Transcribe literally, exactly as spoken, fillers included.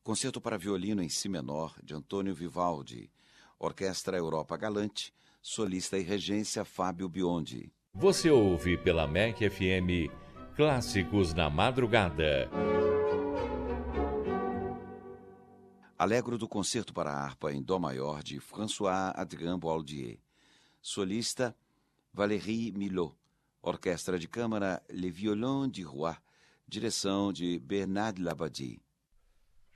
Concerto para violino em si menor, de Antônio Vivaldi. Orquestra Europa Galante, solista e regência Fábio Biondi. Você ouve pela M E C F M Clássicos na Madrugada. Alegro do Concerto para harpa em Dó maior de François-Adrien Boaldier. Solista Valérie Milhaud. Orquestra de câmara Le Violon du Roi. Direção de Bernard Labadie.